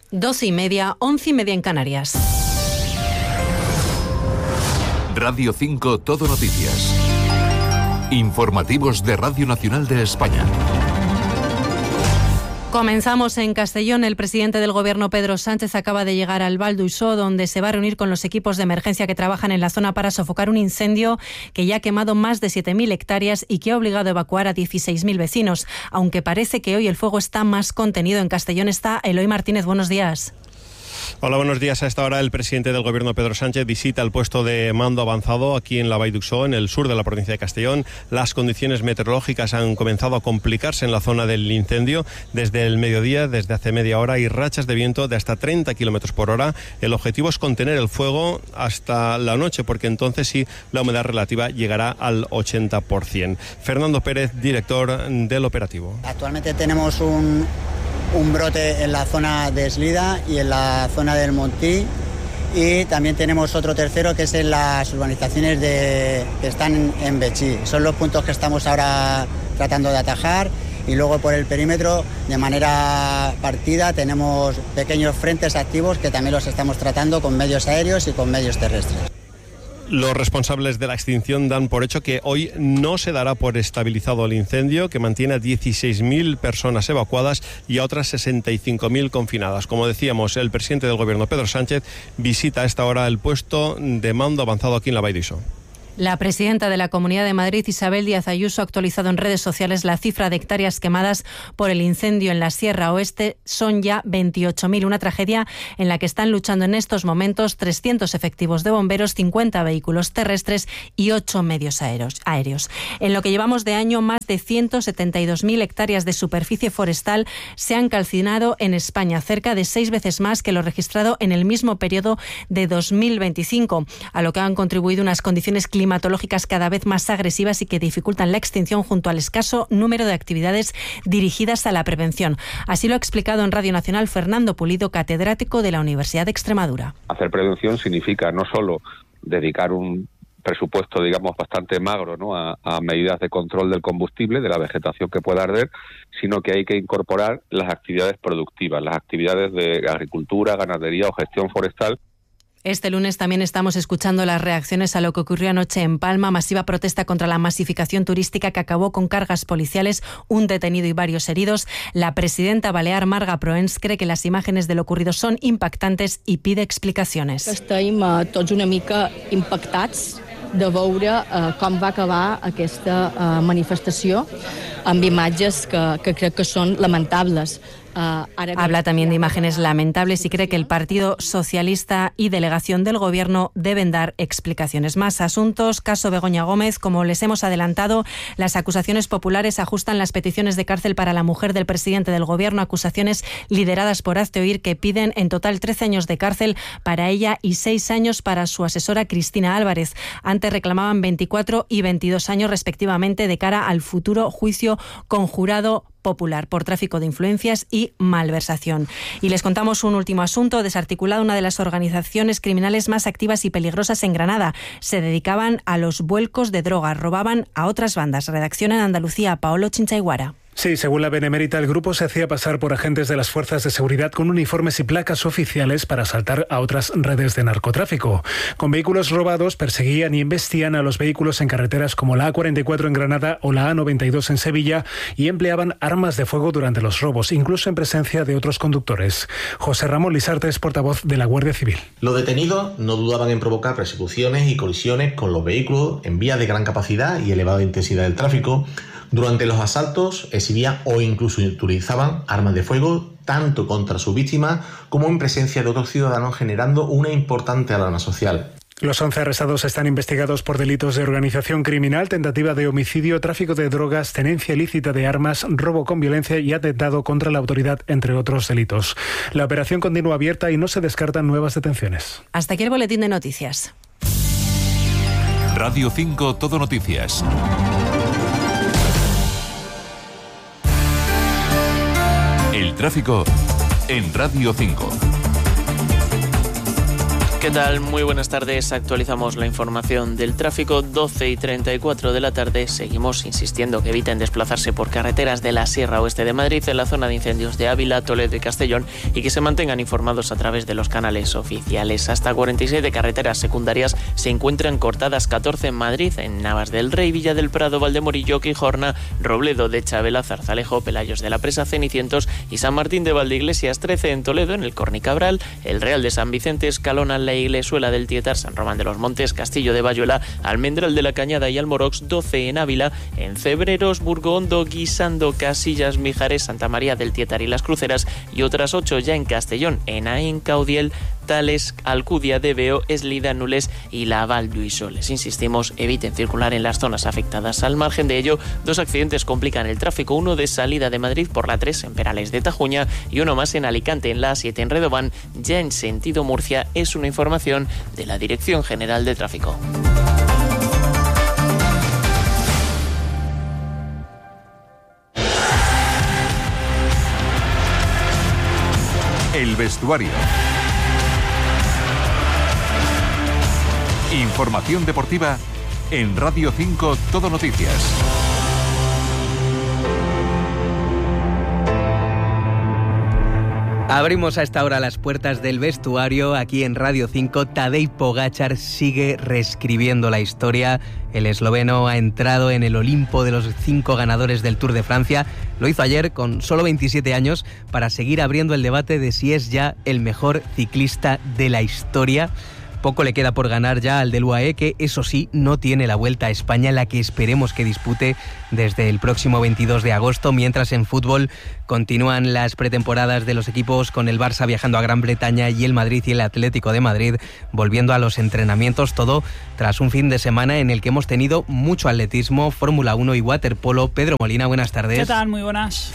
12:30, 11:30 en Canarias. Radio 5 Todo Noticias. Informativos de Radio Nacional de España. Comenzamos en Castellón. El presidente del Gobierno, Pedro Sánchez, acaba de llegar al Val d'Uixó, donde se va a reunir con los equipos de emergencia que trabajan en la zona para sofocar un incendio que ya ha quemado más de 7.000 hectáreas y que ha obligado a evacuar a 16.000 vecinos. Aunque parece que hoy el fuego está más contenido. En Castellón está Eloy Martínez. Buenos días. Hola, buenos días. A esta hora el presidente del Gobierno, Pedro Sánchez, visita el puesto de mando avanzado aquí en la Vall d'Uixó, en el sur de la provincia de Castellón. Las condiciones meteorológicas han comenzado a complicarse en la zona del incendio desde el mediodía, desde hace media hora, y rachas de viento de hasta 30 kilómetros por hora. El objetivo es contener el fuego hasta la noche, porque entonces sí la humedad relativa llegará al 80%. Fernando Pérez, director del operativo. Actualmente tenemos un brote en la zona de Eslida y en la zona del Montí, y también tenemos otro tercero que es en las urbanizaciones que están en Betxí. Son los puntos que estamos ahora tratando de atajar, y luego por el perímetro de manera partida tenemos pequeños frentes activos que también los estamos tratando con medios aéreos y con medios terrestres. Los responsables de la extinción dan por hecho que hoy no se dará por estabilizado el incendio, que mantiene a 16.000 personas evacuadas y a otras 65.000 confinadas. Como decíamos, el presidente del Gobierno, Pedro Sánchez, visita a esta hora el puesto de mando avanzado aquí en la Vall d'Uixó. La presidenta de la Comunidad de Madrid, Isabel Díaz Ayuso, ha actualizado en redes sociales la cifra de hectáreas quemadas por el incendio en la Sierra Oeste. Son ya 28.000, una tragedia en la que están luchando en estos momentos 300 efectivos de bomberos, 50 vehículos terrestres y 8 medios aéreos. En lo que llevamos de año, más de 172.000 hectáreas de superficie forestal se han calcinado en España, cerca de 6 veces más que lo registrado en el mismo periodo de 2025, a lo que han contribuido unas condiciones climatológicas cada vez más agresivas y que dificultan la extinción, junto al escaso número de actividades dirigidas a la prevención. Así lo ha explicado en Radio Nacional Fernando Pulido, catedrático de la Universidad de Extremadura. Hacer prevención significa no solo dedicar un presupuesto, digamos, bastante magro, ¿no?, a medidas de control del combustible, de la vegetación que pueda arder, sino que hay que incorporar las actividades productivas, las actividades de agricultura, ganadería o gestión forestal. Este lunes también estamos escuchando las reacciones a lo que ocurrió anoche en Palma, masiva protesta contra la masificación turística que acabó con cargas policiales, un detenido y varios heridos. La presidenta balear, Marga Proens, cree que las imágenes de lo ocurrido son impactantes y pide explicaciones. Estem tots una mica impactats de veure com va acabar aquesta manifestació amb imatges que crec que són lamentables. Habla también de imágenes lamentables y cree que el Partido Socialista y delegación del Gobierno deben dar explicaciones. Más asuntos. Caso Begoña Gómez. Como les hemos adelantado, las acusaciones populares ajustan las peticiones de cárcel para la mujer del presidente del Gobierno, acusaciones lideradas por Hazte Oír, que piden en total 13 años de cárcel para ella y 6 años para su asesora Cristina Álvarez. Antes reclamaban 24 y 22 años respectivamente de cara al futuro juicio conjurado popular por tráfico de influencias y malversación. Y les contamos un último asunto. Desarticulada una de las organizaciones criminales más activas y peligrosas en Granada. Se dedicaban a los vuelcos de drogas, robaban a otras bandas. Redacción en Andalucía, Paolo Chinchaiguara. Sí, según la Benemérita, el grupo se hacía pasar por agentes de las fuerzas de seguridad con uniformes y placas oficiales para asaltar a otras redes de narcotráfico. Con vehículos robados perseguían y embestían a los vehículos en carreteras como la A44 en Granada o la A92 en Sevilla y empleaban armas de fuego durante los robos, incluso en presencia de otros conductores. José Ramón Lisarte es portavoz de la Guardia Civil. Los detenidos no dudaban en provocar persecuciones y colisiones con los vehículos en vías de gran capacidad y elevada intensidad del tráfico. Durante los asaltos exhibían o incluso utilizaban armas de fuego tanto contra su víctima como en presencia de otros ciudadanos, generando una importante alarma social. Los 11 arrestados están investigados por delitos de organización criminal, tentativa de homicidio, tráfico de drogas, tenencia ilícita de armas, robo con violencia y atentado contra la autoridad, entre otros delitos. La operación continúa abierta y no se descartan nuevas detenciones. Hasta aquí el boletín de noticias. Radio 5 Todo Noticias. El tráfico en Radio 5. ¿Qué tal? Muy buenas tardes. Actualizamos la información del tráfico. 12:34 de la tarde. Seguimos insistiendo que eviten desplazarse por carreteras de la Sierra Oeste de Madrid en la zona de incendios de Ávila, Toledo y Castellón y que se mantengan informados a través de los canales oficiales. Hasta 47 carreteras secundarias se encuentran cortadas, 14 en Madrid, en Navas del Rey, Villa del Prado, Valdemorillo, Quijorna, Robledo de Chabela, Zarzalejo, Pelayos de la Presa, Cenicientos y San Martín de Valdeiglesias. 13 en Toledo, en el Cornicabral, el Real de San Vicente, Escalona, la Iglesuela del Tietar, San Román de los Montes, Castillo de Bayuela, Almendral de la Cañada y Almorox. 12 en Ávila, en Cebreros, Burgondo, Guisando, Casillas, Mijares, Santa María del Tietar y Las Cruceras, y otras 8 ya en Castellón, en Ain, Caudiel, Tales, Alcudia, Debeo, Eslida, Nules y la Val d'Uixó. Insistimos, eviten circular en las zonas afectadas. Al margen de ello, 2 accidentes complican el tráfico, uno de salida de Madrid por la 3 en Perales de Tajuña y uno más en Alicante en la A7 en Redován, ya en sentido Murcia. Es una información de la Dirección General de Tráfico. El vestuario. Información deportiva en Radio 5 Todo Noticias. Abrimos a esta hora las puertas del vestuario. Aquí en Radio 5, Tadej Pogačar sigue reescribiendo la historia. El esloveno ha entrado en el Olimpo de los 5 ganadores del Tour de Francia. Lo hizo ayer con solo 27 años para seguir abriendo el debate de si es ya el mejor ciclista de la historia. Poco le queda por ganar ya al del UAE, que eso sí, no tiene la Vuelta a España, la que esperemos que dispute desde el próximo 22 de agosto, mientras en fútbol continúan las pretemporadas de los equipos, con el Barça viajando a Gran Bretaña y el Madrid y el Atlético de Madrid volviendo a los entrenamientos, todo tras un fin de semana en el que hemos tenido mucho atletismo, Fórmula 1 y waterpolo. Pedro Molina, buenas tardes. ¿Qué tal? Muy buenas.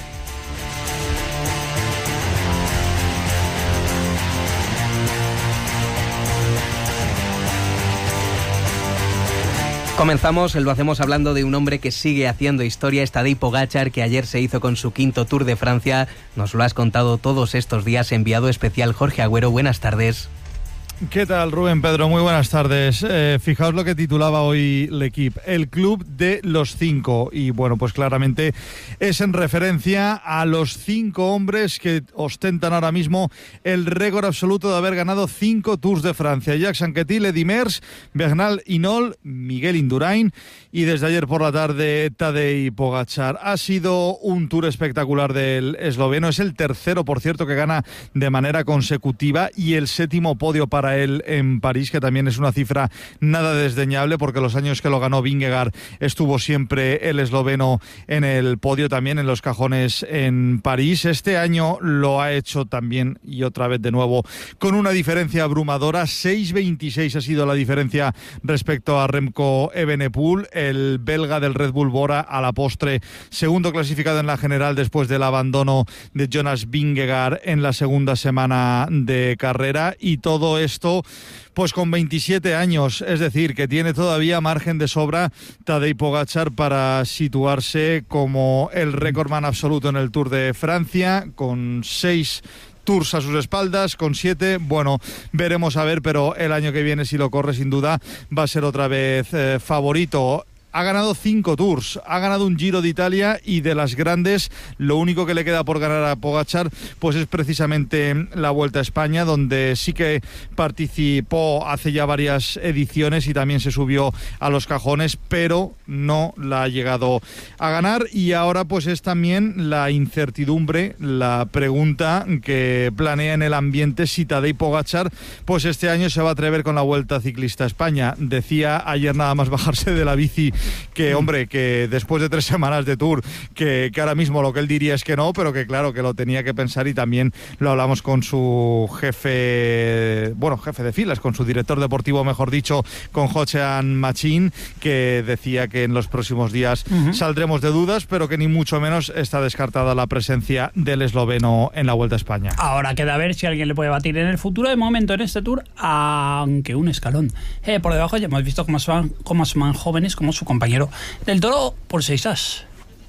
Comenzamos, lo hacemos hablando de un hombre que sigue haciendo historia, Tadej Pogačar, que ayer se hizo con su 5º Tour de Francia. Nos lo has contado todos estos días, enviado especial Jorge Agüero. Buenas tardes. ¿Qué tal, Rubén, Pedro? Muy buenas tardes. Fijaos lo que titulaba hoy L'Equipe, el club de los 5. Y bueno, pues claramente es en referencia a los 5 hombres que ostentan ahora mismo el récord absoluto de haber ganado 5 Tours de Francia. Jacques Anquetil, Eddy Merckx, Bernal Hinault, Miguel Indurain y desde ayer por la tarde Tadej Pogačar. Ha sido un Tour espectacular del esloveno. Es el tercero, por cierto, que gana de manera consecutiva y el 7º podio para él en París, que también es una cifra nada desdeñable, porque los años que lo ganó Vingegaard estuvo siempre el esloveno en el podio, también en los cajones en París. Este año lo ha hecho también y otra vez de nuevo con una diferencia abrumadora. 6.26 ha sido la diferencia respecto a Remco Evenepoel, el belga del Red Bull Bora, a la postre segundo clasificado en la general después del abandono de Jonas Vingegaard en la segunda semana de carrera. Y todo esto pues con 27 años, es decir, que tiene todavía margen de sobra Tadej Pogačar para situarse como el récordman absoluto en el Tour de Francia, con 6 Tours a sus espaldas, con 7, bueno, veremos a ver, pero el año que viene, si lo corre, sin duda va a ser otra vez favorito. Ha ganado 5 Tours, ha ganado un Giro de Italia, y de las grandes lo único que le queda por ganar a Pogačar pues es precisamente la Vuelta a España, donde sí que participó hace ya varias ediciones y también se subió a los cajones, pero no la ha llegado a ganar. Y ahora pues es también la incertidumbre, la pregunta que planea en el ambiente si Tadej Pogačar pues este año se va a atrever con la Vuelta Ciclista a España. Decía ayer nada más bajarse de la bici que, hombre, que después de 3 semanas de Tour, que ahora mismo lo que él diría es que no, pero que claro, que lo tenía que pensar, y también lo hablamos con su jefe de filas, con su director deportivo, mejor dicho, con Jochean Machín, que decía que en los próximos días saldremos de dudas, pero que ni mucho menos está descartada la presencia del esloveno en la Vuelta a España. Ahora queda ver si alguien le puede batir en el futuro. De momento en este Tour, aunque un escalón por debajo, ya hemos visto cómo son jóvenes como su compañero del Toro por 6 as.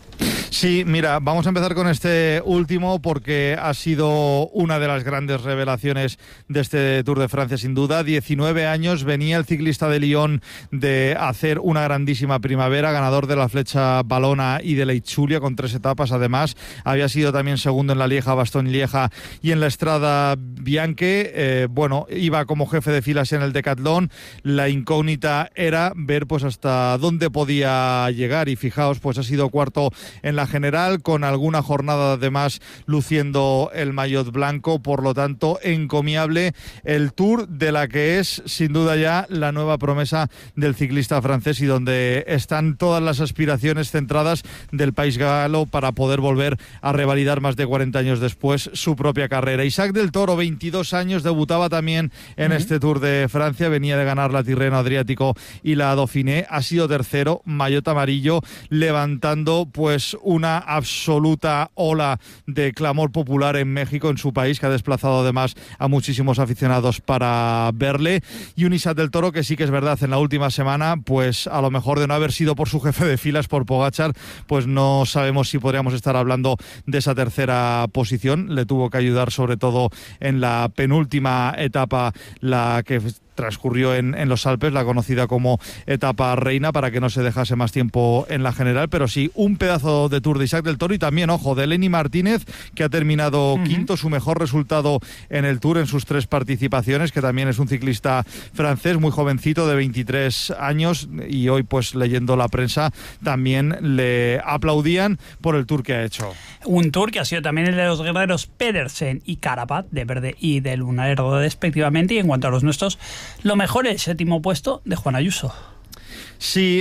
Sí, mira, vamos a empezar con este último porque ha sido una de las grandes revelaciones de este Tour de Francia, sin duda. 19 años, venía el ciclista de Lyon de hacer una grandísima primavera, ganador de la Flecha Valona y de la Itzulia con 3 etapas. Además, había sido también segundo en la Lieja-Bastogne-Lieja y en la Strada Bianche. Iba como jefe de filas en el decatlón. La incógnita era ver pues hasta dónde podía llegar, y fijaos, pues ha sido cuarto en la general, con alguna jornada además luciendo el maillot blanco. Por lo tanto, encomiable el Tour de la que es sin duda ya la nueva promesa del ciclista francés, y donde están todas las aspiraciones centradas del país galo para poder volver a revalidar más de 40 años después su propia carrera. Isaac del Toro, 22 años, debutaba también en este Tour de Francia, venía de ganar la Tirreno Adriático y la Dauphiné, ha sido tercero, maillot amarillo, levantando pues una absoluta ola de clamor popular en México, en su país, que ha desplazado además a muchísimos aficionados para verle. Y un Isaac del Toro que sí que es verdad, en la última semana, pues a lo mejor de no haber sido por su jefe de filas, por Pogačar, pues no sabemos si podríamos estar hablando de esa tercera posición. Le tuvo que ayudar sobre todo en la penúltima etapa, la que transcurrió en los Alpes, la conocida como etapa reina, para que no se dejase más tiempo en la general. Pero sí, un pedazo de Tour de Isaac del Toro, y también, ojo, de Lenny Martínez, que ha terminado quinto, su mejor resultado en el Tour en sus 3 participaciones, que también es un ciclista francés, muy jovencito, de 23 años, y hoy, pues leyendo la prensa, también le aplaudían por el Tour que ha hecho. Un Tour que ha sido también el de los guerreros Pedersen y Carapaz, de verde y de lunarero respectivamente. Y en cuanto a los nuestros, lo mejor es el 7º puesto de Juan Ayuso. Sí,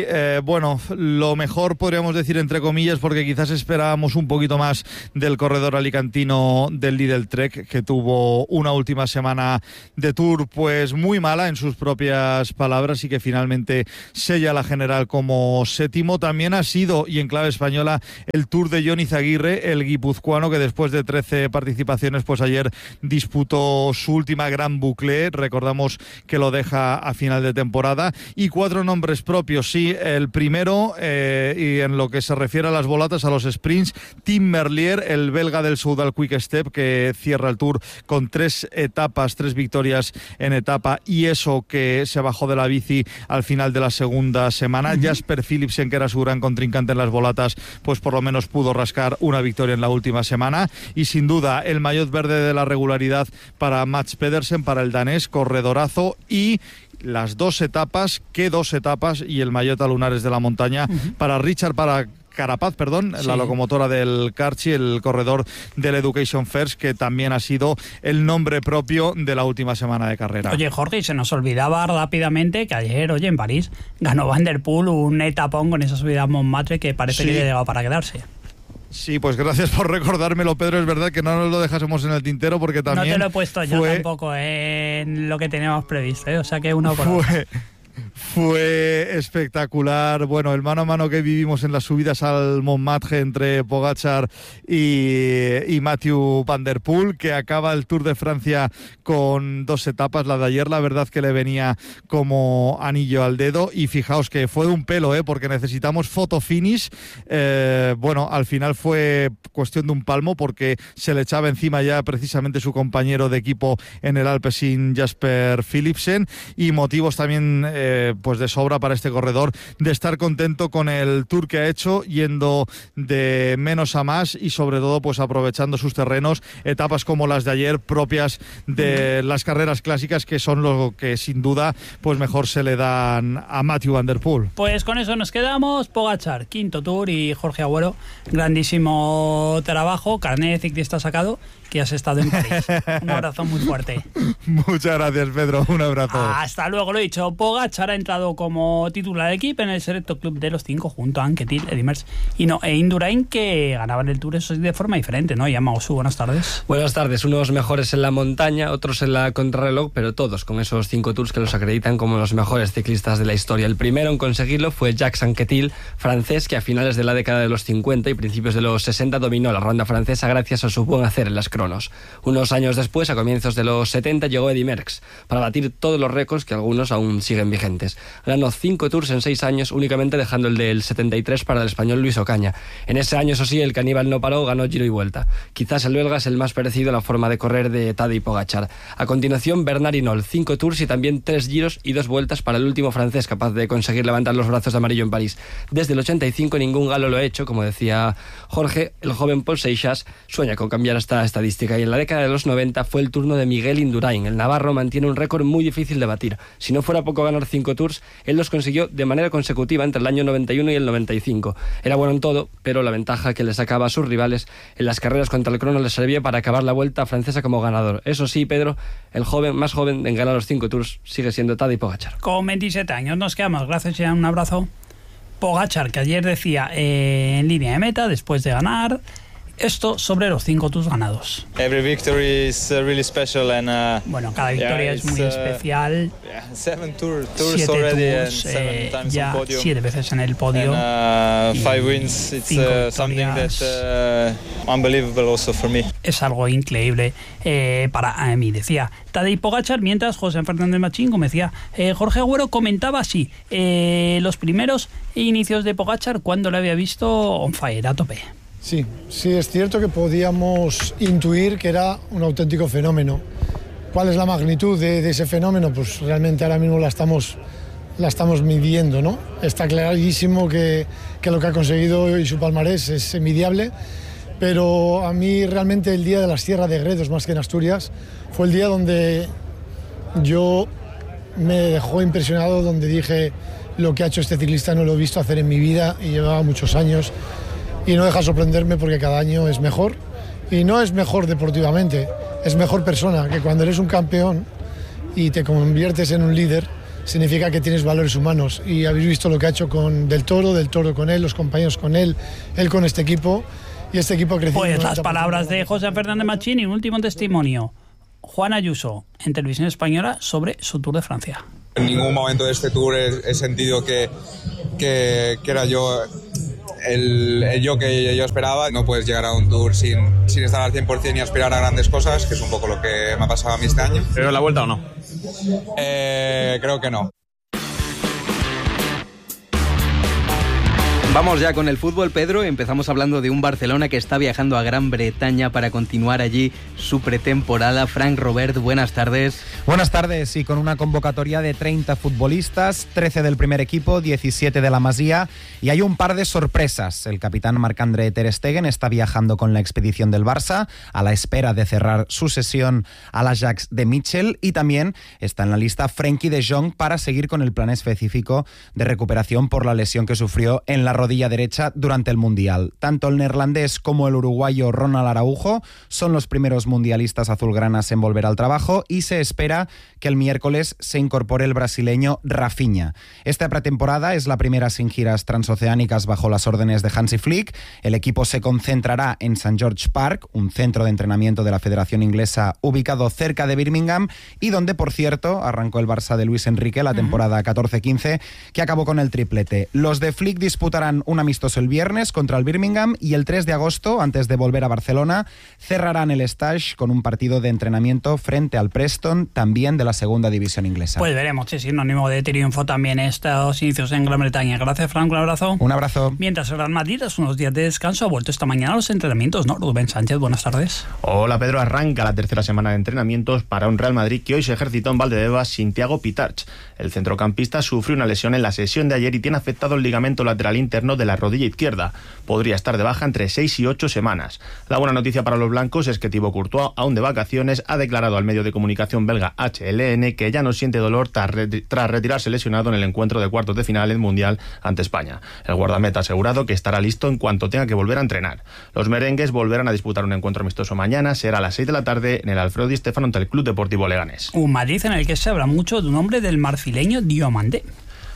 lo mejor podríamos decir entre comillas, porque quizás esperábamos un poquito más del corredor alicantino del Lidl Trek, que tuvo una última semana de Tour pues muy mala, en sus propias palabras, y que finalmente sella la general como 7º. También ha sido, y en clave española, el Tour de Jon Izaguirre, el guipuzcoano, que después de 13 participaciones, pues ayer disputó su última gran boucle. Recordamos que lo deja a final de temporada. Y 4 nombres propios. Sí, el primero, y en lo que se refiere a las volatas, a los sprints, Tim Merlier, el belga del Soudal Quick Step, que cierra el Tour con 3 etapas, 3 victorias en etapa, y eso que se bajó de la bici al final de la segunda semana. Jasper Philipsen, que era su gran contrincante en las volatas, pues por lo menos pudo rascar una victoria en la última semana. Y sin duda el maillot verde de la regularidad para Mats Pedersen, para el danés, corredorazo. Y las 2 etapas, y el maillot a lunares de la montaña para Carapaz, sí, la locomotora del Carchi, el corredor del Education First, que también ha sido el nombre propio de la última semana de carrera. Oye, Jorge, se nos olvidaba rápidamente que ayer, en París, ganó Van der Poel un etapón con esa subida a Montmartre que parece que ha llegado para quedarse. Sí, pues gracias por recordármelo, Pedro. Es verdad que no nos lo dejásemos en el tintero, porque también... No te lo he puesto yo tampoco en lo que teníamos previsto, O sea que uno por otro. Fue espectacular. Bueno, el mano a mano que vivimos en las subidas al Montmartre entre Pogačar y Mathieu Van der Poel, que acaba el Tour de Francia con 2 etapas. La de ayer, la verdad que le venía como anillo al dedo, y fijaos que fue de un pelo, porque necesitamos photo finish. Al final fue cuestión de un palmo, porque se le echaba encima ya precisamente su compañero de equipo en el Alpecin, Jasper Philipsen, y motivos también pues de sobra para este corredor de estar contento con el Tour que ha hecho, yendo de menos a más, y sobre todo pues aprovechando sus terrenos, etapas como las de ayer, propias de las carreras clásicas, que son lo que sin duda pues mejor se le dan a Mathieu Van der Poel. Pues con eso nos quedamos. Pogačar, 5º Tour, y Jorge Agüero, grandísimo trabajo, carné de ciclista sacado, que has estado en París. Un abrazo muy fuerte. Muchas gracias, Pedro, un abrazo. Hasta luego. Lo he dicho, Pogačar ha entrado como titular del equipo en el selecto club de los 5, junto a Anquetil, Eddy Merckx e Indurain, que ganaban el Tour, eso sí, de forma diferente, ¿no? Yamaosu, buenas tardes. Buenas tardes, unos mejores en la montaña, otros en la contrarreloj, pero todos con esos 5 Tours que los acreditan como los mejores ciclistas de la historia. El primero en conseguirlo fue Jacques Anquetil, francés, que a finales de la década de los 50 y principios de los 60 dominó la ronda francesa gracias a su buen hacer en las cronos. Unos años después, a comienzos de los 70, llegó Eddy Merckx para batir todos los récords, que algunos aún siguen vigentes emergentes. Ganó 5 Tours en 6 años, únicamente dejando el del 73 para el español Luis Ocaña. En ese año, eso sí, el caníbal no paró, ganó Giro y Vuelta. Quizás el belga es el más parecido a la forma de correr de Tadej Pogačar. A continuación, Bernard Hinault, 5 Tours y también 3 Giros y 2 Vueltas para el último francés capaz de conseguir levantar los brazos de amarillo en París. Desde el 85 ningún galo lo ha hecho, como decía Jorge. El joven Paul Seixas sueña con cambiar esta estadística y en la década de los 90 fue el turno de Miguel Indurain. El navarro mantiene un récord muy difícil de batir. Si no fuera poco ganar 5 Tours, él los consiguió de manera consecutiva entre el año 91 y el 95. Era bueno en todo, pero la ventaja que le sacaba a sus rivales en las carreras contra el crono le servía para acabar la Vuelta francesa como ganador. Eso sí, Pedro, el más joven en ganar los 5 Tours sigue siendo Tadej Pogačar. Con 27 años nos quedamos. Gracias, Jean. Un abrazo. Pogačar, que ayer decía en línea de meta, después de ganar, esto sobre los 5 Tours ganados. Every victory is really special and bueno, cada victoria es muy especial. 7 tours 7 already tours, and 7 times ya on podium. 7 veces en el podio. 5 wins, it's something that unbelievable also for me. Es algo increíble para mí, decía Tadej Pogačar, mientras José Fernández Machín, como decía Jorge Agüero, comentaba así los primeros inicios de Pogačar cuando lo había visto on fire, a tope. Sí, es cierto que podíamos intuir que era un auténtico fenómeno. ¿Cuál es la magnitud de ese fenómeno? Pues realmente ahora mismo la estamos midiendo, ¿no? Está clarísimo que lo que ha conseguido y su palmarés es envidiable, pero a mí realmente el día de la Sierra de Gredos, más que en Asturias, fue el día donde yo me dejó impresionado, donde dije lo que ha hecho este ciclista no lo he visto hacer en mi vida y llevaba muchos años. Y no deja sorprenderme porque cada año es mejor. Y no es mejor deportivamente, es mejor persona, que cuando eres un campeón y te conviertes en un líder, significa que tienes valores humanos. Y habéis visto lo que ha hecho con Del Toro con él, los compañeros con él con este equipo. Y este equipo ha crecido. Pues las palabras de José Fernández Machín y un último testimonio. Juan Ayuso, en Televisión Española, sobre su Tour de Francia. En ningún momento de este Tour he sentido que era yo... El yo que yo esperaba. No puedes llegar a un Tour sin estar al 100% y aspirar a grandes cosas, que es un poco lo que me ha pasado a mí este año. ¿Pero la Vuelta o no? Creo que no. Vamos ya con el fútbol, Pedro. Empezamos hablando de un Barcelona que está viajando a Gran Bretaña para continuar allí su pretemporada. Frank Robert, buenas tardes. Buenas tardes, y con una convocatoria de 30 futbolistas, 13 del primer equipo, 17 de la Masía, y hay un par de sorpresas. El capitán Marc-André ter Stegen está viajando con la expedición del Barça a la espera de cerrar su sesión al Ajax de Mitchell, y también está en la lista Frenkie de Jong para seguir con el plan específico de recuperación por la lesión que sufrió en la rodilla derecha durante el Mundial. Tanto el neerlandés como el uruguayo Ronald Araujo son los primeros mundialistas azulgranas en volver al trabajo, y se espera que el miércoles se incorpore el brasileño Rafinha. Esta pretemporada es la primera sin giras transoceánicas bajo las órdenes de Hansi Flick. El equipo se concentrará en St. George Park, un centro de entrenamiento de la Federación Inglesa ubicado cerca de Birmingham, y donde, por cierto, arrancó el Barça de Luis Enrique la temporada 14-15, que acabó con el triplete. Los de Flick disputarán un amistoso el viernes contra el Birmingham, y el 3 de agosto, antes de volver a Barcelona, cerrarán el stage con un partido de entrenamiento frente al Preston, también de la segunda división inglesa. Pues veremos si es sinónimo de triunfo también estos inicios en Gran Bretaña. Gracias, Frank, un abrazo. Un abrazo. Mientras el Real Madrid, tras unos días de descanso, ha vuelto esta mañana a los entrenamientos, ¿no? Rubén Sánchez, buenas tardes. Hola, Pedro. Arranca la tercera semana de entrenamientos para un Real Madrid que hoy se ejercitó en Valdebebas sin Thiago Pitarch. El centrocampista sufrió una lesión en la sesión de ayer y tiene afectado el ligamento lateral interno de la rodilla izquierda. Podría estar de baja entre 6 y 8 semanas. La buena noticia para los blancos es que Thibaut Courtois, aún de vacaciones, ha declarado al medio de comunicación belga HLN que ya no siente dolor tras retirarse lesionado en el encuentro de cuartos de final del Mundial ante España. El guardameta ha asegurado que estará listo en cuanto tenga que volver a entrenar. Los merengues volverán a disputar un encuentro amistoso mañana. Será a las 6 de la tarde en el Alfredo Di Stéfano ante el Club Deportivo Leganés. Un Madrid en el que se habla mucho de un hombre del marfileño Diomandé.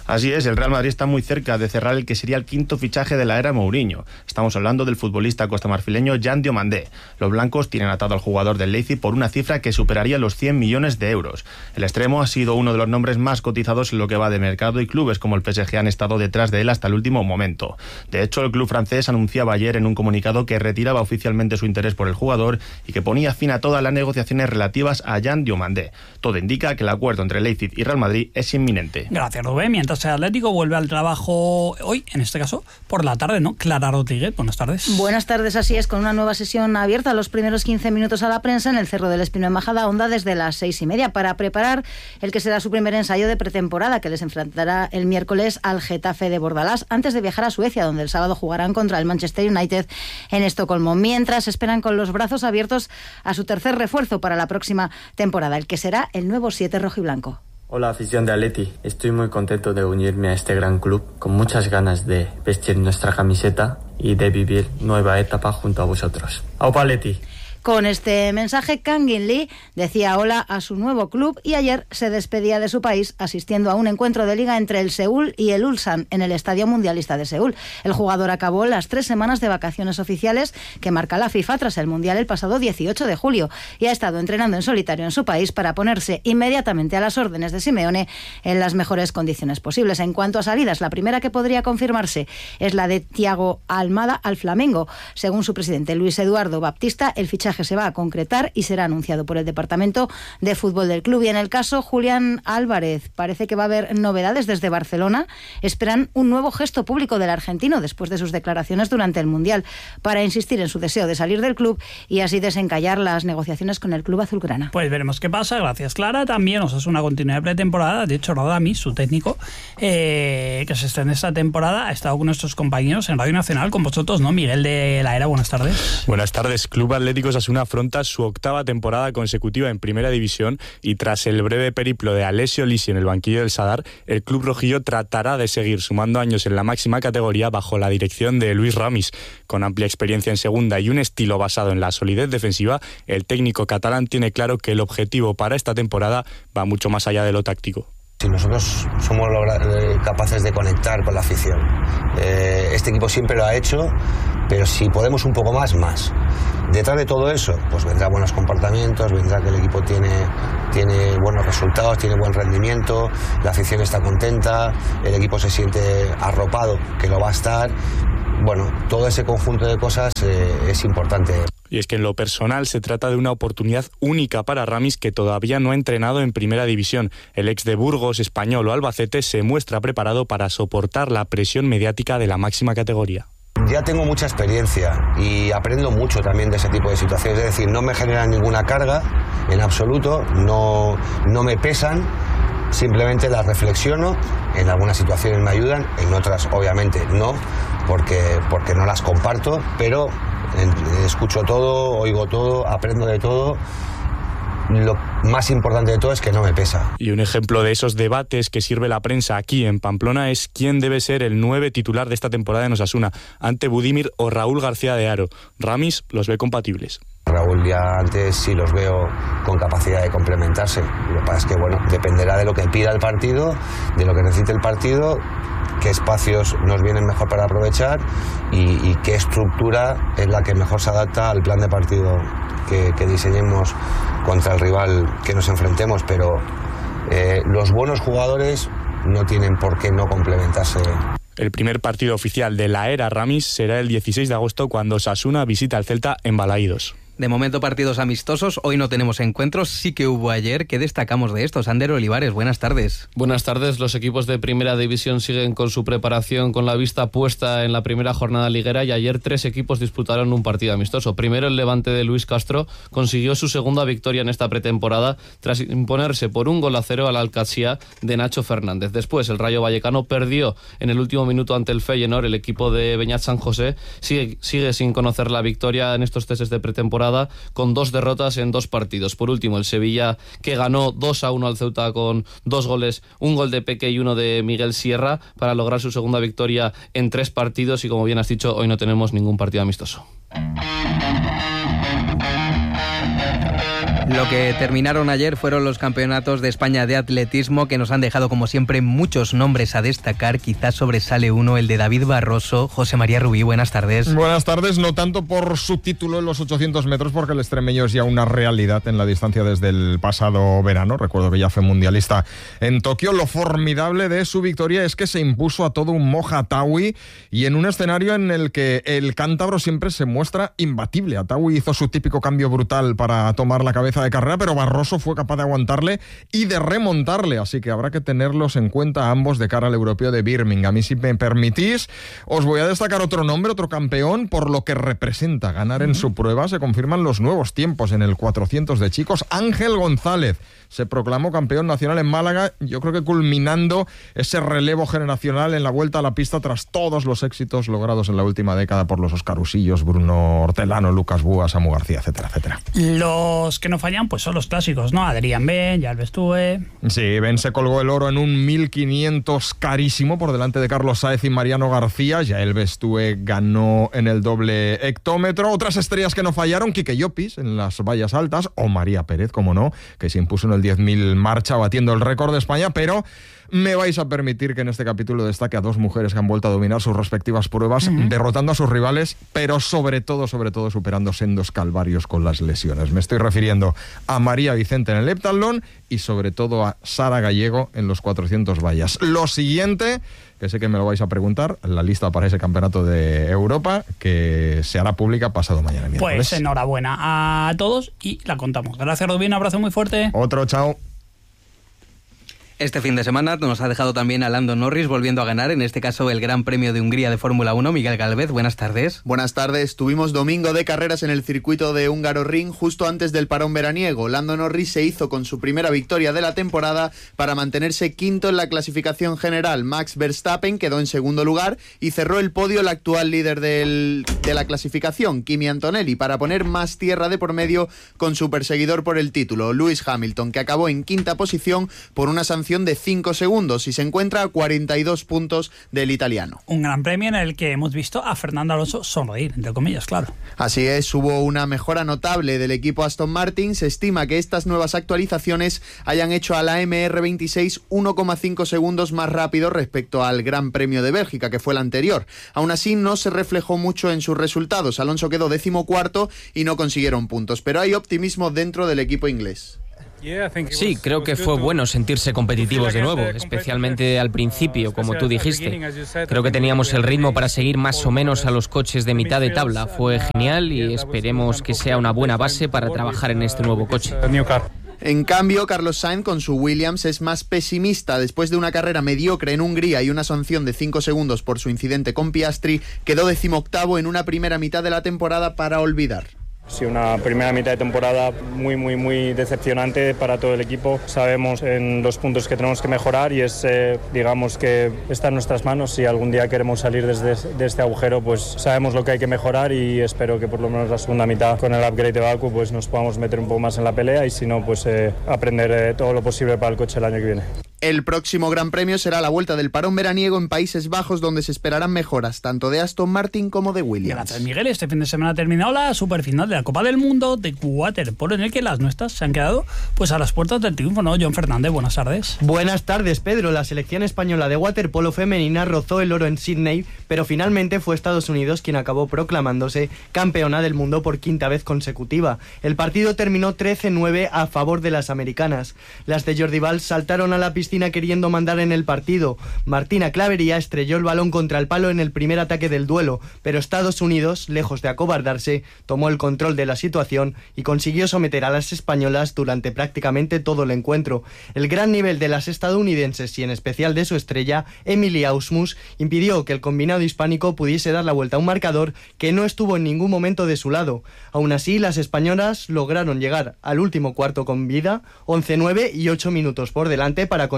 Así es, el Real Madrid está muy cerca de cerrar el que sería el quinto fichaje de la era Mourinho. Estamos hablando del futbolista costamarfileño Jan Diomandé. Los blancos tienen atado al jugador del Leipzig por una cifra que superaría los 100 millones de euros. El extremo ha sido uno de los nombres más cotizados en lo que va de mercado y clubes como el PSG han estado detrás de él hasta el último momento. De hecho, el club francés anunciaba ayer en un comunicado que retiraba oficialmente su interés por el jugador y que ponía fin a todas las negociaciones relativas a Jan Diomandé. Todo indica que el acuerdo entre Leipzig y Real Madrid es inminente. Gracias, Rubén. Mientras el Atlético vuelve al trabajo hoy, en este caso, por la tarde, ¿no? Clara Rodríguez, buenas tardes. Buenas tardes, así es, con una nueva sesión abierta los primeros 15 minutos a la prensa en el Cerro del Espino en Majadahonda desde las 6:30 para preparar el que será su primer ensayo de pretemporada, que les enfrentará el miércoles al Getafe de Bordalás, antes de viajar a Suecia, donde el sábado jugarán contra el Manchester United en Estocolmo. Mientras esperan con los brazos abiertos a su tercer refuerzo para la próxima temporada, el que será el nuevo 7 rojiblanco. Hola, afición de Atleti. Estoy muy contento de unirme a este gran club, con muchas ganas de vestir nuestra camiseta y de vivir nueva etapa junto a vosotros. ¡Aupa Atleti! Con este mensaje, Kangin Lee decía hola a su nuevo club y ayer se despedía de su país asistiendo a un encuentro de liga entre el Seúl y el Ulsan en el Estadio Mundialista de Seúl. El jugador acabó las 3 semanas de vacaciones oficiales que marca la FIFA tras el Mundial el pasado 18 de julio y ha estado entrenando en solitario en su país para ponerse inmediatamente a las órdenes de Simeone en las mejores condiciones posibles. En cuanto a salidas, la primera que podría confirmarse es la de Thiago Almada al Flamengo. Según su presidente Luis Eduardo Baptista, el fichaje se va a concretar y será anunciado por el Departamento de Fútbol del club. Y en el caso Julián Álvarez, parece que va a haber novedades desde Barcelona. Esperan un nuevo gesto público del argentino después de sus declaraciones durante el Mundial para insistir en su deseo de salir del club y así desencallar las negociaciones con el club azulgrana. Pues veremos qué pasa. Gracias, Clara. También nos hace una continuidad de pretemporada. De hecho, Radami, su técnico, que se estrena esta temporada, ha estado con nuestros compañeros en Radio Nacional, con vosotros, ¿no? Miguel de la Era, buenas tardes. Buenas tardes. Club Atlético Osasuna afronta su 8ª temporada consecutiva en Primera División y tras el breve periplo de Alessio Lisi en el banquillo del Sadar, el club rojillo tratará de seguir sumando años en la máxima categoría bajo la dirección de Luis Ramis. Con amplia experiencia en segunda y un estilo basado en la solidez defensiva, el técnico catalán tiene claro que el objetivo para esta temporada va mucho más allá de lo táctico. Si nosotros somos capaces de conectar con la afición, este equipo siempre lo ha hecho, pero si podemos un poco más, más. Detrás de todo eso, pues vendrá buenos comportamientos, vendrá que el equipo tiene buenos resultados, tiene buen rendimiento, la afición está contenta, el equipo se siente arropado, que lo va a estar. Bueno, todo ese conjunto de cosas es importante. Y es que en lo personal se trata de una oportunidad única para Ramis, que todavía no ha entrenado en Primera División. El ex de Burgos, Español o Albacete se muestra preparado para soportar la presión mediática de la máxima categoría. Ya tengo mucha experiencia y aprendo mucho también de ese tipo de situaciones. Es decir, no me generan ninguna carga en absoluto, no me pesan, simplemente las reflexiono. En algunas situaciones me ayudan, en otras obviamente no, porque no las comparto, pero escucho todo, oigo todo, aprendo de todo. Lo más importante de todo es que no me pesa. Y un ejemplo de esos debates que sirve la prensa aquí en Pamplona es quién debe ser el 9 titular de esta temporada en Osasuna, ante Budimir o Raúl García de Haro. Ramis los ve compatibles. Raúl ya antes sí los veo con capacidad de complementarse. Lo que pasa es que bueno, dependerá de lo que pida el partido, de lo que necesite el partido, qué espacios nos vienen mejor para aprovechar y qué estructura es la que mejor se adapta al plan de partido que diseñemos contra el rival que nos enfrentemos, pero los buenos jugadores no tienen por qué no complementarse. El primer partido oficial de la era Ramis será el 16 de agosto cuando Osasuna visita al Celta en Balaídos. De momento partidos amistosos, hoy no tenemos encuentros, sí que hubo ayer. ¿Qué destacamos de esto? Ander Olivares, buenas tardes. Buenas tardes, los equipos de Primera División siguen con su preparación con la vista puesta en la primera jornada liguera y ayer 3 equipos disputaron un partido amistoso. Primero el Levante de Luis Castro consiguió su segunda victoria en esta pretemporada tras imponerse por 1-0 al Alcacía de Nacho Fernández. Después el Rayo Vallecano perdió en el último minuto ante el Feyenoord. El equipo de Beñat San José sigue sin conocer la victoria en estos testes de pretemporada, con 2 derrotas en 2 partidos. Por último, el Sevilla, que ganó 2-1 al Ceuta con 2 goles, un gol de Peque y uno de Miguel Sierra, para lograr su segunda victoria en 3 partidos. Y como bien has dicho, hoy no tenemos ningún partido amistoso. Lo que terminaron ayer fueron los campeonatos de España de atletismo, que nos han dejado, como siempre, muchos nombres a destacar. Quizás sobresale uno, el de David Barroso. José María Rubí, buenas tardes. Buenas tardes, no tanto por su título en los 800 metros, porque el extremeño es ya una realidad en la distancia desde el pasado verano. Recuerdo que ya fue mundialista en Tokio. Lo formidable de su victoria es que se impuso a todo un Moja Atawi, y en un escenario en el que el cántabro siempre se muestra imbatible. Atawi hizo su típico cambio brutal para tomar la cabeza de carrera, pero Barroso fue capaz de aguantarle y de remontarle, así que habrá que tenerlos en cuenta ambos de cara al europeo de Birmingham. Y si me permitís, os voy a destacar otro nombre, otro campeón, por lo que representa ganar en su prueba. Se confirman los nuevos tiempos en el 400 de chicos. Ángel González se proclamó campeón nacional en Málaga, yo creo que culminando ese relevo generacional en la vuelta a la pista tras todos los éxitos logrados en la última década por los Oscarusillos, Bruno Hortelano, Lucas Búa, Samu García, etcétera, etcétera. Los que no fallan pues son los clásicos, ¿no? Adrián Ben, ya el Bestúe. Sí, Ben se colgó el oro en un 1500 carísimo por delante de Carlos Sáez y Mariano García. Ya el Bestúe ganó en el doble hectómetro. Otras estrellas que no fallaron, Quique Llopis en las vallas altas, o María Pérez, como no, que se impuso en el 10.000 marcha batiendo el récord de España, pero me vais a permitir que en este capítulo destaque a dos mujeres que han vuelto a dominar sus respectivas pruebas, derrotando a sus rivales, pero sobre todo superando sendos calvarios con las lesiones. Me estoy refiriendo a María Vicente en el heptatlón y sobre todo a Sara Gallego en los 400 vallas. Lo siguiente, que sé que me lo vais a preguntar, la lista para ese campeonato de Europa, que se hará pública pasado mañana miércoles. Pues enhorabuena a todos y la contamos. Gracias, Rubín, un abrazo muy fuerte. Otro, chao. Este fin de semana nos ha dejado también a Lando Norris volviendo a ganar, en este caso el Gran Premio de Hungría de Fórmula 1. Miguel Gálvez, buenas tardes. Buenas tardes. Tuvimos domingo de carreras en el circuito de Hungaroring justo antes del parón veraniego. Lando Norris se hizo con su primera victoria de la temporada para mantenerse quinto en la clasificación general. Max Verstappen quedó en segundo lugar y cerró el podio el actual líder de la clasificación, Kimi Antonelli, para poner más tierra de por medio con su perseguidor por el título, Lewis Hamilton, que acabó en quinta posición por una sanción de 5 segundos y se encuentra a 42 puntos del italiano. Un gran premio en el que hemos visto a Fernando Alonso sonreír, entre comillas, claro. Así es, hubo una mejora notable del equipo Aston Martin. Se estima que estas nuevas actualizaciones hayan hecho a la MR26 1,5 segundos más rápido respecto al Gran Premio de Bélgica, que fue el anterior. Aún así, no se reflejó mucho en sus resultados. Alonso quedó 14º y no consiguieron puntos, pero hay optimismo dentro del equipo inglés. Sí, creo que fue bueno sentirse competitivos de nuevo, especialmente al principio, como tú dijiste. Creo que teníamos el ritmo para seguir más o menos a los coches de mitad de tabla. Fue genial y esperemos que sea una buena base para trabajar en este nuevo coche. En cambio, Carlos Sainz con su Williams es más pesimista. Después de una carrera mediocre en Hungría y una sanción de 5 segundos por su incidente con Piastri, quedó 18º en una primera mitad de la temporada para olvidar. Sí, una primera mitad de temporada muy decepcionante para todo el equipo. Sabemos en los puntos que tenemos que mejorar y digamos que está en nuestras manos. Si algún día queremos salir de este agujero, pues sabemos lo que hay que mejorar y espero que por lo menos la segunda mitad con el upgrade de Baku pues nos podamos meter un poco más en la pelea y si no, pues aprender todo lo posible para el coche el año que viene. El próximo Gran Premio será la vuelta del parón veraniego en Países Bajos, donde se esperarán mejoras tanto de Aston Martin como de Williams. Gracias, Miguel. Este fin de semana ha terminado la superfinal de la Copa del Mundo de waterpolo, en el que las nuestras se han quedado pues a las puertas del triunfo, ¿no? John Fernández, buenas tardes. Buenas tardes, Pedro. La selección española de waterpolo femenina rozó el oro en Sydney, pero finalmente fue Estados Unidos quien acabó proclamándose campeona del mundo por quinta vez consecutiva. El partido terminó 13-9 a favor de las americanas. Las de Jordi Valls saltaron a la pista queriendo mandar en el partido. Martina Clavería estrelló el balón contra el palo en el primer ataque del duelo, pero Estados Unidos, lejos de acobardarse, tomó el control de la situación y consiguió someter a las españolas durante prácticamente todo el encuentro. El gran nivel de las estadounidenses y en especial de su estrella, Emily Ausmus, impidió que el combinado hispánico pudiese dar la vuelta a un marcador que no estuvo en ningún momento de su lado. Aún así, las españolas lograron llegar al último cuarto con vida, 11-9 y 8 minutos por delante para conseguir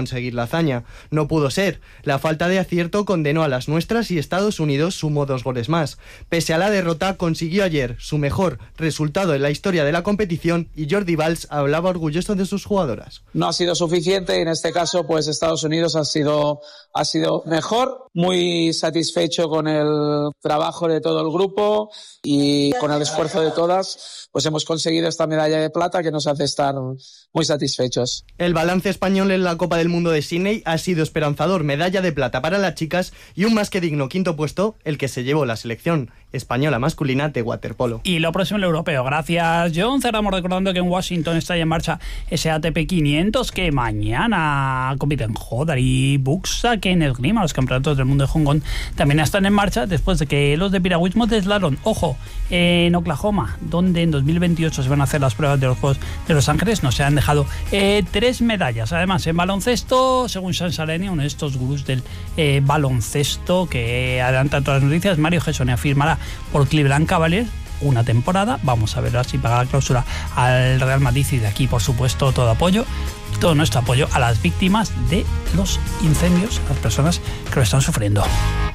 conseguir la hazaña. No pudo ser. La falta de acierto condenó a las nuestras y Estados Unidos sumó 2 goles más. Pese a la derrota, consiguió ayer su mejor resultado en la historia de la competición y Jordi Valls hablaba orgulloso de sus jugadoras. No ha sido suficiente y en este caso pues Estados Unidos ha sido mejor. Muy satisfecho con el trabajo de todo el grupo y con el esfuerzo de todas, pues hemos conseguido esta medalla de plata que nos hace estar muy satisfechos. El balance español en la Copa del Mundo de Sydney ha sido esperanzador: medalla de plata para las chicas y un más que digno quinto puesto, el que se llevó la selección española masculina de waterpolo. Y lo próximo el europeo. Gracias, John. Cerramos recordando que en Washington está ya en marcha ese ATP 500 que mañana compiten Hodar y Buxa, que en esgrima los campeonatos del mundo de Hong Kong también están en marcha después de que los de piragüismo de slalom, ojo, en Oklahoma, donde en 2028 se van a hacer las pruebas de los Juegos de Los Ángeles, no se han dejado 3 medallas. Además, en baloncesto, según Sean Saleni, uno de estos gurús del baloncesto que adelanta todas las noticias, Mario Gesone firmará por Cleveland Cavaliers una temporada. Vamos a ver si paga la cláusula al Real Madrid y de aquí, por supuesto, todo nuestro apoyo a las víctimas de los incendios, a las personas que lo están sufriendo.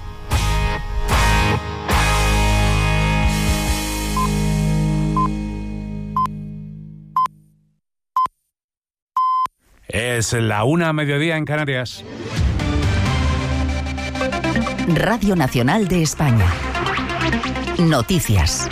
Es la 1:00 en Canarias. Radio Nacional de España. Noticias.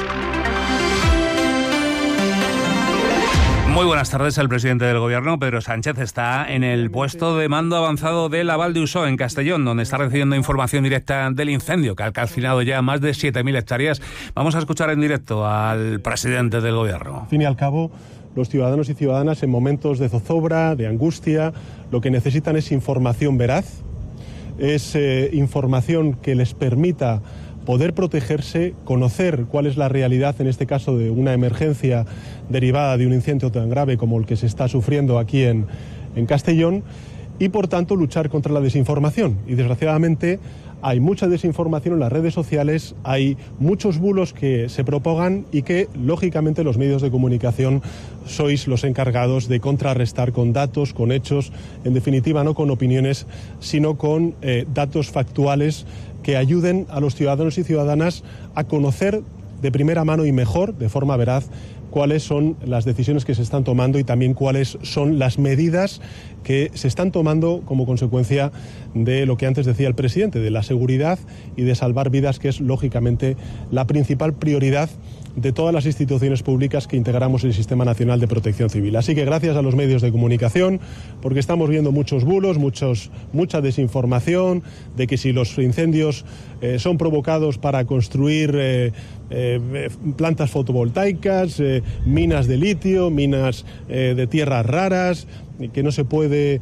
Muy buenas tardes. El presidente del Gobierno, Pedro Sánchez, está en el puesto de mando avanzado de la Val d'Usó, en Castellón, donde está recibiendo información directa del incendio que ha calcinado ya más de 7.000 hectáreas. Vamos a escuchar en directo al presidente del Gobierno. Al fin y al cabo, los ciudadanos y ciudadanas en momentos de zozobra, de angustia, lo que necesitan es información veraz, es información que les permita poder protegerse, conocer cuál es la realidad, en este caso de una emergencia derivada de un incendio tan grave como el que se está sufriendo aquí en Castellón, y por tanto luchar contra la desinformación. Y desgraciadamente hay mucha desinformación en las redes sociales, hay muchos bulos que se propagan y que lógicamente los medios de comunicación sois los encargados de contrarrestar con datos, con hechos, en definitiva no con opiniones, sino con datos factuales que ayuden a los ciudadanos y ciudadanas a conocer de primera mano y mejor, de forma veraz, cuáles son las decisiones que se están tomando y también cuáles son las medidas que se están tomando como consecuencia de lo que antes decía el presidente, de la seguridad y de salvar vidas, que es lógicamente la principal prioridad de todas las instituciones públicas que integramos el Sistema Nacional de Protección Civil. Así que gracias a los medios de comunicación, porque estamos viendo muchos bulos, mucha desinformación, de que si los incendios son provocados para construir plantas fotovoltaicas, minas de litio, minas de tierras raras, que no se puede,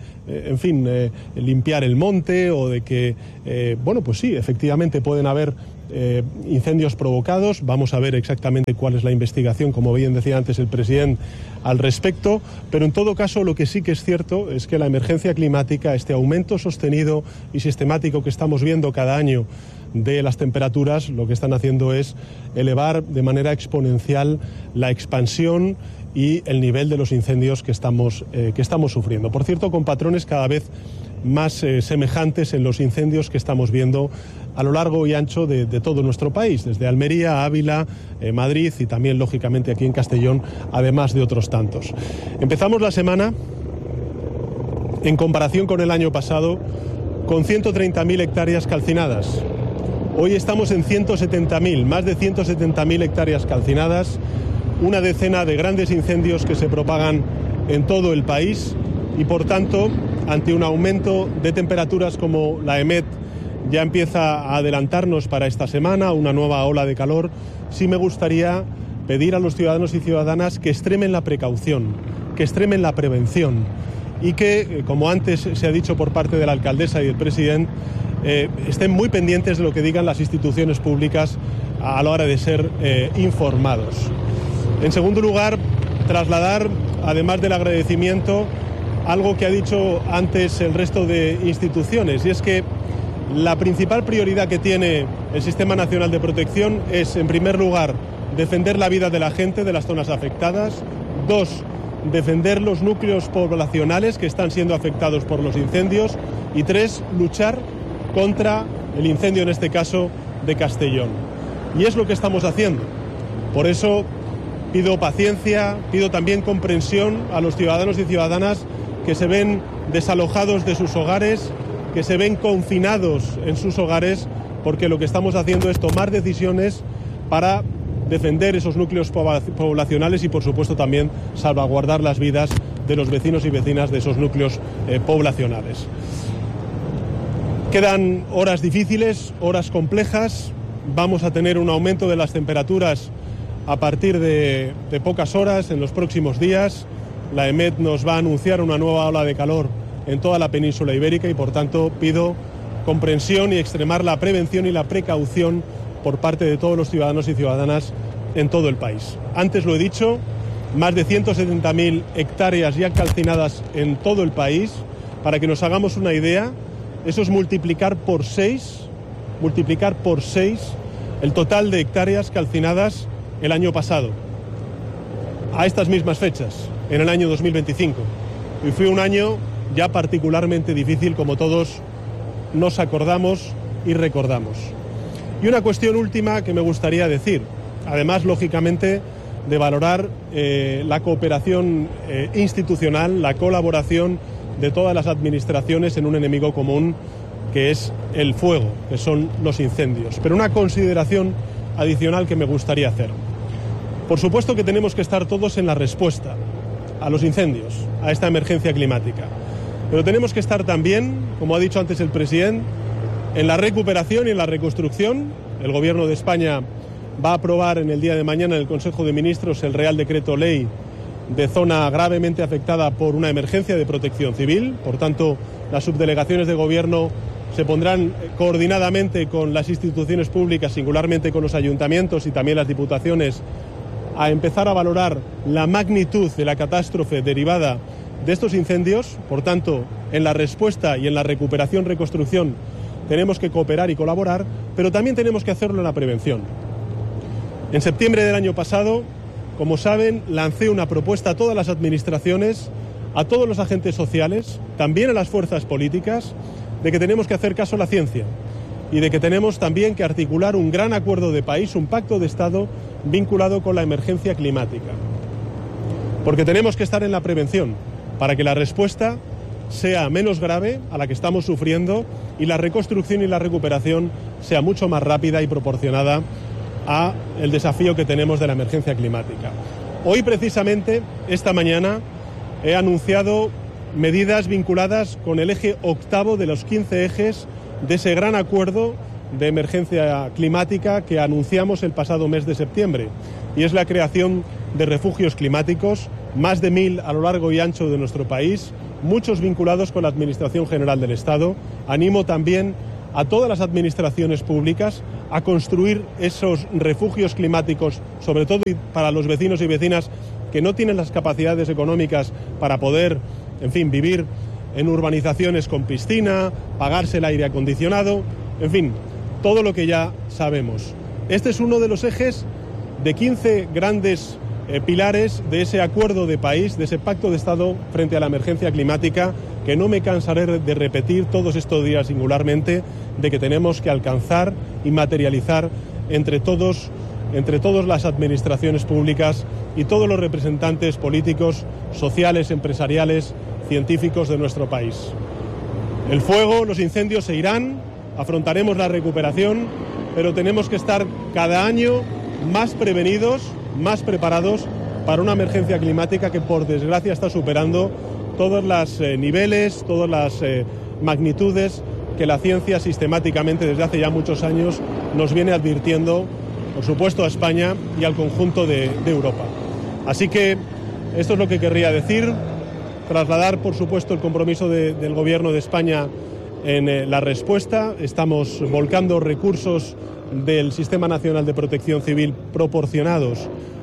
limpiar el monte, o de que, pues sí, efectivamente pueden haber incendios provocados. Vamos a ver exactamente cuál es la investigación, como bien decía antes el presidente, al respecto, pero en todo caso lo que sí que es cierto es que la emergencia climática, este aumento sostenido y sistemático que estamos viendo cada año de las temperaturas, lo que están haciendo es elevar de manera exponencial la expansión y el nivel de los incendios que estamos sufriendo. Por cierto, con patrones cada vez más semejantes en los incendios que estamos viendo a lo largo y ancho de todo nuestro país, desde Almería, Ávila, Madrid y también, lógicamente, aquí en Castellón, además de otros tantos. Empezamos la semana, en comparación con el año pasado, con 130.000 hectáreas calcinadas. Hoy estamos en 170.000, más de 170.000 hectáreas calcinadas, una decena de grandes incendios que se propagan en todo el país y, por tanto, ante un aumento de temperaturas como la EMET ya empieza a adelantarnos para esta semana, una nueva ola de calor, sí me gustaría pedir a los ciudadanos y ciudadanas que extremen la precaución, que extremen la prevención y que, como antes se ha dicho por parte de la alcaldesa y del presidente, estén muy pendientes de lo que digan las instituciones públicas a la hora de ser informados. En segundo lugar, trasladar, además del agradecimiento, algo que ha dicho antes el resto de instituciones, y es que la principal prioridad que tiene el Sistema Nacional de Protección es, en primer lugar, defender la vida de la gente de las zonas afectadas. 2, defender los núcleos poblacionales que están siendo afectados por los incendios. Y 3, luchar contra el incendio, en este caso, de Castellón. Y es lo que estamos haciendo. Por eso pido paciencia, pido también comprensión a los ciudadanos y ciudadanas que se ven desalojados de sus hogares, que se ven confinados en sus hogares, porque lo que estamos haciendo es tomar decisiones para defender esos núcleos poblacionales y, por supuesto, también salvaguardar las vidas de los vecinos y vecinas de esos núcleos poblacionales. Quedan horas difíciles, horas complejas. Vamos a tener un aumento de las temperaturas a partir de pocas horas en los próximos días. La EMET nos va a anunciar una nueva ola de calor en toda la península ibérica y, por tanto, pido comprensión y extremar la prevención y la precaución por parte de todos los ciudadanos y ciudadanas en todo el país. Antes lo he dicho, más de 170.000 hectáreas ya calcinadas en todo el país. Para que nos hagamos una idea, eso es multiplicar por 6 el total de hectáreas calcinadas el año pasado, a estas mismas fechas, en el año 2025. Y fue un año ya particularmente difícil, como todos nos acordamos y recordamos. Y una cuestión última que me gustaría decir, además, lógicamente, de valorar la cooperación institucional, la colaboración de todas las administraciones en un enemigo común, que es el fuego, que son los incendios. Pero una consideración adicional que me gustaría hacer. Por supuesto que tenemos que estar todos en la respuesta a los incendios, a esta emergencia climática. Pero tenemos que estar también, como ha dicho antes el presidente, en la recuperación y en la reconstrucción. El Gobierno de España va a aprobar en el día de mañana en el Consejo de Ministros el Real Decreto Ley de zona gravemente afectada por una emergencia de protección civil. Por tanto, las subdelegaciones de Gobierno se pondrán coordinadamente con las instituciones públicas, singularmente con los ayuntamientos y también las diputaciones, a empezar a valorar la magnitud de la catástrofe derivada de estos incendios. Por tanto, en la respuesta y en la recuperación, reconstrucción, tenemos que cooperar y colaborar, pero también tenemos que hacerlo en la prevención. En septiembre del año pasado, como saben, lancé una propuesta a todas las administraciones, a todos los agentes sociales, también a las fuerzas políticas, de que tenemos que hacer caso a la ciencia y de que tenemos también que articular un gran acuerdo de país, un pacto de Estado vinculado con la emergencia climática. Porque tenemos que estar en la prevención para que la respuesta sea menos grave a la que estamos sufriendo y la reconstrucción y la recuperación sea mucho más rápida y proporcionada a el desafío que tenemos de la emergencia climática. Hoy, precisamente, esta mañana, he anunciado medidas vinculadas con el eje octavo de los 15 ejes de ese gran acuerdo de emergencia climática que anunciamos el pasado mes de septiembre, y es la creación de refugios climáticos, más de 1.000 a lo largo y ancho de nuestro país, muchos vinculados con la Administración General del Estado. Animo también a todas las administraciones públicas a construir esos refugios climáticos, sobre todo para los vecinos y vecinas que no tienen las capacidades económicas para poder, en fin, vivir en urbanizaciones con piscina, pagarse el aire acondicionado, en fin, todo lo que ya sabemos. Este es uno de los ejes de 15 grandes pilares de ese acuerdo de país, de ese pacto de Estado frente a la emergencia climática, que no me cansaré de repetir todos estos días singularmente, de que tenemos que alcanzar y materializar entre todas las administraciones públicas y todos los representantes políticos, sociales, empresariales, científicos de nuestro país. El fuego, los incendios se irán, afrontaremos la recuperación, pero tenemos que estar cada año más prevenidos, más preparados para una emergencia climática que, por desgracia, está superando todos los niveles, todas las magnitudes que la ciencia sistemáticamente desde hace ya muchos años nos viene advirtiendo, por supuesto, a España y al conjunto de Europa. Así que esto es lo que querría decir, trasladar, por supuesto, el compromiso del Gobierno de España en la respuesta. Estamos volcando recursos del Sistema Nacional de Protección Civil proporcionados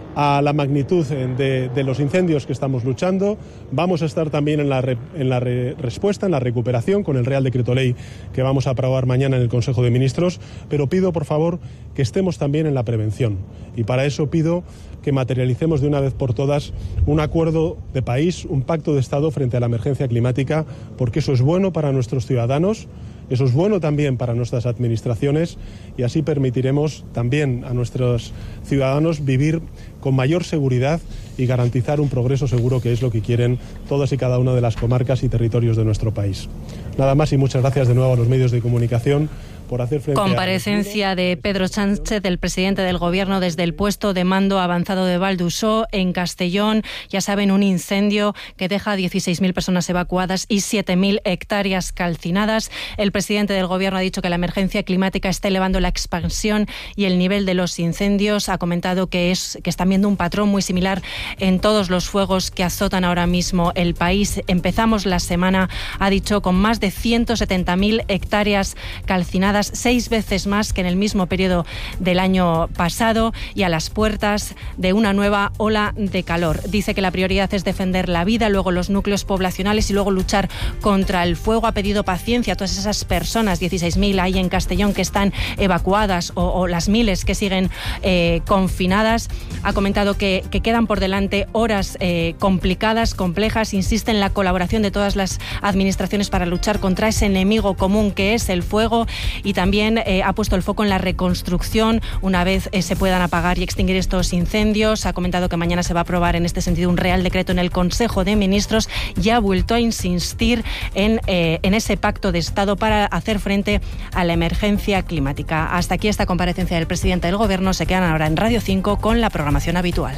a la magnitud de los incendios que estamos luchando. Vamos a estar también en la respuesta, en la recuperación, con el Real Decreto Ley que vamos a aprobar mañana en el Consejo de Ministros, pero pido, por favor, que estemos también en la prevención. Y para eso pido que materialicemos de una vez por todas un acuerdo de país, un pacto de Estado frente a la emergencia climática, porque eso es bueno para nuestros ciudadanos, eso es bueno también para nuestras administraciones y así permitiremos también a nuestros ciudadanos vivir con mayor seguridad y garantizar un progreso seguro, que es lo que quieren todas y cada una de las comarcas y territorios de nuestro país. Nada más y muchas gracias de nuevo a los medios de comunicación por hacer frente Comparecencia de Pedro Sánchez, el presidente del Gobierno, desde el puesto de mando avanzado de Val d'Uixó, en Castellón. Ya saben, un incendio que deja 16.000 personas evacuadas y 7.000 hectáreas calcinadas. El presidente del Gobierno ha dicho que la emergencia climática está elevando la expansión y el nivel de los incendios. Ha comentado que están viendo un patrón muy similar en todos los fuegos que azotan ahora mismo el país. Empezamos la semana, ha dicho, con más de 170.000 hectáreas calcinadas, 6 veces más que en el mismo periodo del año pasado, y a las puertas de una nueva ola de calor. Dice que la prioridad es defender la vida, luego los núcleos poblacionales y luego luchar contra el fuego. Ha pedido paciencia a todas esas personas, 16.000 ahí en Castellón, que están evacuadas, o las miles que siguen confinadas. Ha comentado que quedan por delante horas complicadas, complejas. Insiste en la colaboración de todas las administraciones para luchar contra ese enemigo común que es el fuego, y también ha puesto el foco en la reconstrucción una vez se puedan apagar y extinguir estos incendios. Ha comentado que mañana se va a aprobar en este sentido un Real Decreto en el Consejo de Ministros, y ha vuelto a insistir en ese pacto de Estado para hacer frente a la emergencia climática. Hasta aquí esta comparecencia del presidente del Gobierno. Se quedan ahora en Radio 5 con la programación habitual.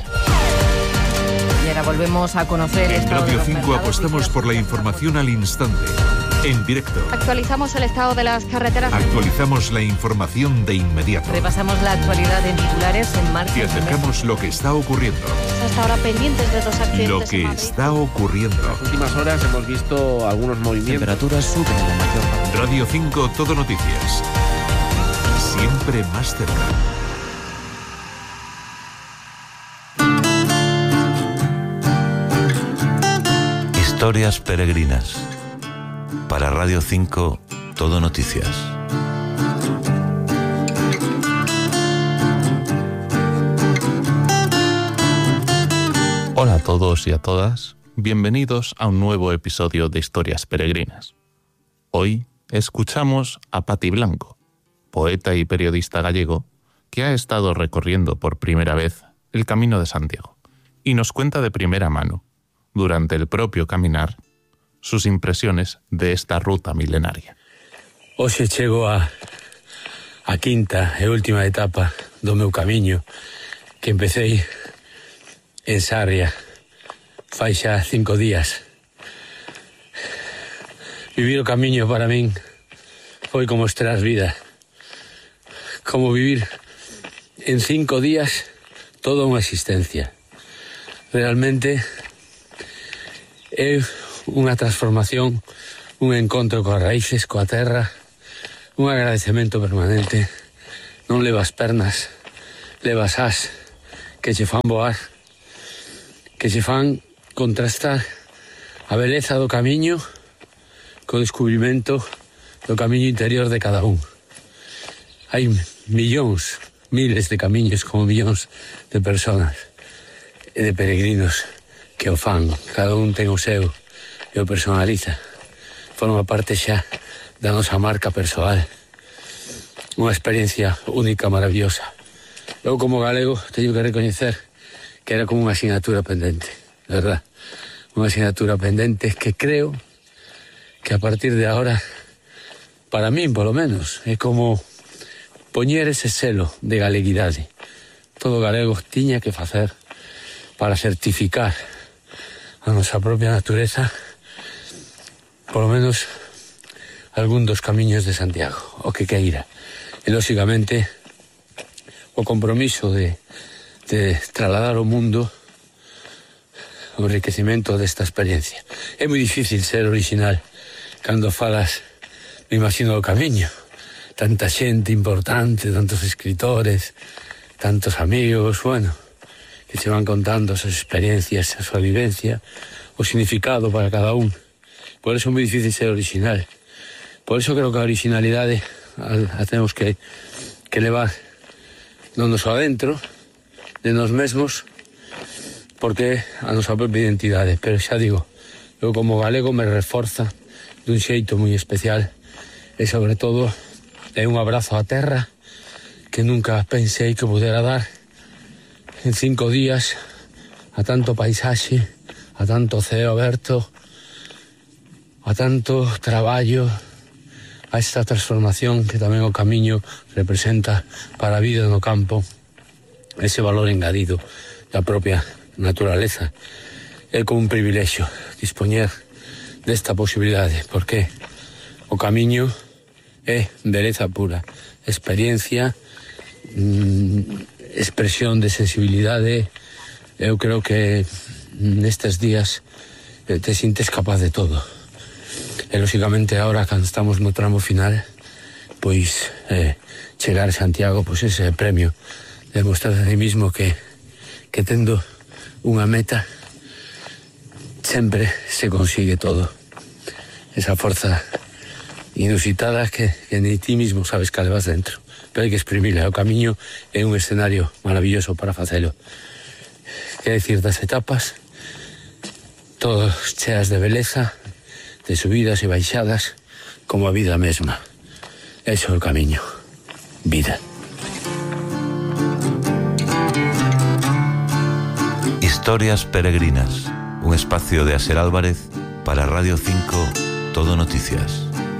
Y ahora volvemos a conocer... En Radio 5 apostamos por la información al instante, en directo. Actualizamos el estado de las carreteras. Actualizamos la información de inmediato. Repasamos la actualidad en titulares en marcha. Y acercamos lo que está ocurriendo. Hasta ahora pendientes de 2 accidentes. Lo que está ocurriendo. En las últimas horas hemos visto algunos movimientos. Temperaturas suben en la mayor parte. Radio 5 Todo Noticias. Siempre más cerca. Historias peregrinas. Para Radio 5, Todo Noticias. Hola a todos y a todas. Bienvenidos a un nuevo episodio de Historias peregrinas. Hoy escuchamos a Pati Blanco, poeta y periodista gallego, que ha estado recorriendo por primera vez el Camino de Santiago, y nos cuenta de primera mano, durante el propio caminar, sus impresiones de esta ruta milenaria. Hoxe chego a quinta e última etapa do meu camiño, que empecé en Sarria fai xa 5 días. Vivir o camiño para min foi como estrear vida, como vivir en 5 días toda unha existencia. Realmente é unha transformación, un encontro coas raíces, coa terra, un agradecemento permanente. Non levas pernas, levas as que che fan voar, que che fan contrastar a beleza do camiño co descubrimento do camiño interior de cada un. Hai millóns, miles de camiños, como millóns de personas e de peregrinos que o fan. Cada un ten o seu e o personaliza. Forma parte xa da nosa marca persoal. Unha experiencia única, maravillosa. Eu, como galego, teño que recoñecer que era como unha asignatura pendente, de verdad. Unha asignatura pendente que creo que a partir de ahora, para min, polo menos, é como poñer ese selo de galeguidade. Todo galego tiña que facer para certificar a nosa propia natureza, polo menos algún dos camiños de Santiago, o que queira. E, lóxicamente, o compromiso de trasladar ao mundo o enriquecimento desta experiencia. É moi difícil ser original cando falas, me imagino, do camiño. Tanta xente importante, tantos escritores, tantos amigos, bueno, que se van contando esas experiencias, esa vivencia, o significado para cada un. Por eso é moi difícil ser original. Por eso creo que a originalidade a temos que levar non só adentro de nós mesmos, porque a nosa propia identidade. Pero xa digo, eu como galego me reforza dun xeito moi especial e sobre todo é un abrazo á terra que nunca pensei que pudera dar en 5 días, a tanto paisaxe, a tanto ceo aberto, a tanto traballo, a esta transformación que tamén o camiño representa para a vida no campo, ese valor engadido da propia naturaleza. É como un privilexio dispoñer desta posibilidade, porque o camiño é beleza pura, experiencia, expresión de sensibilidade. Eu creo que nestes días te sintes capaz de todo. E lógicamente ahora, cando estamos no tramo final, pois chegar a Santiago, pois ese premio, demostrar a mí mismo que tendo unha meta sempre se consigue todo. Esa forza inusitada que ni ti mismo sabes que levas dentro, pero hai que exprimila. O camiño é un escenario maravilloso para facelo. Que decir das etapas, todas cheas de beleza, de subidas e baixadas, como a vida mesma. Eso é o camiño. Vida. Historias peregrinas, un espacio de Aser Álvarez para Radio 5 Todo Noticias.